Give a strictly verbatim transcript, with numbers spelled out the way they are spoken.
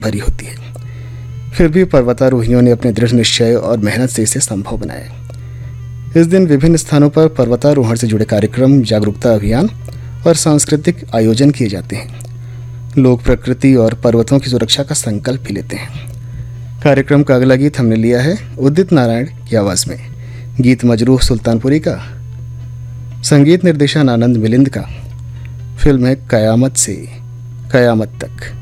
भरी होती है, फिर भी पर्वतारोहियों ने अपने दृढ़ निश्चय और मेहनत से इसे संभव बनाया। इस दिन विभिन्न स्थानों पर पर्वतारोहण से जुड़े कार्यक्रम, जागरूकता अभियान और सांस्कृतिक आयोजन किए जाते हैं। लोग प्रकृति और पर्वतों की सुरक्षा का संकल्प भी लेते हैं। कार्यक्रम का अगला गीत हमने लिया है उदित नारायण की आवाज़ में। गीत मजरूह सुल्तानपुरी का, संगीत निर्देशन आनंद मिलिंद का। फिल्म है कयामत से कयामत तक।